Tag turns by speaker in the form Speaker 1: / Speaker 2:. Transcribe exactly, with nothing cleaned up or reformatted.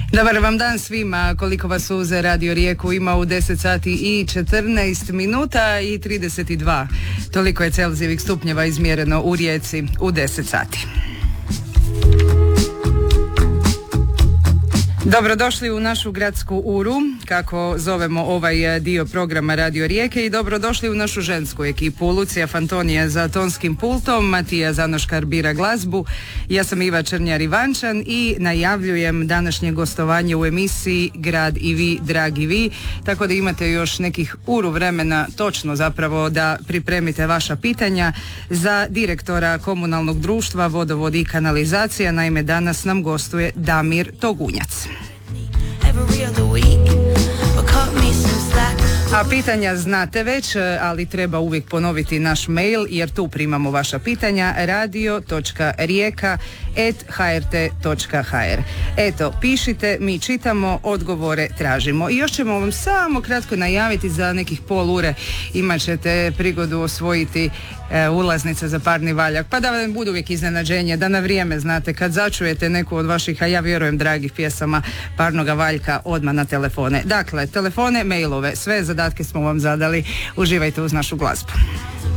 Speaker 1: Dobar vam dan svima, koliko vas uze Radio Rijeku ima u deset sati i četrnaest minuta i trideset dva. Toliko je Celzijevih stupnjeva izmjereno u Rijeci u deset sati. Dobrodošli u našu gradsku uru, kako zovemo ovaj dio programa Radio Rijeke, i dobrodošli u našu žensku ekipu. Lucija Fantonija za tonskim pultom, Matija Zanoškar bira glazbu, ja sam Iva Črnjar-Ivančan i najavljujem današnje gostovanje u emisiji Grad i vi, dragi vi, tako da imate još nekih uru vremena točno zapravo da pripremite vaša pitanja za direktora komunalnog društva Vodovod i kanalizacija. Naime, danas nam gostuje Damir Togunjac. A pitanja znate već, ali treba uvijek ponoviti naš mail, jer tu primamo vaša pitanja: radio točka rijeka at h r t točka h r. Eto, pišite, mi čitamo, odgovore tražimo. I još ćemo vam samo kratko najaviti, za nekih pol ure imat ćete prigodu osvojiti e, ulaznice za parni valjak, pa da vam budu uvijek iznenađenje, da na vrijeme znate kad začujete neku od vaših, a ja vjerujem, dragih pjesama parnoga valjka, odmah na telefone. Dakle, telefone, mailove, sve zadatke smo vam zadali. Uživajte uz našu glazbu.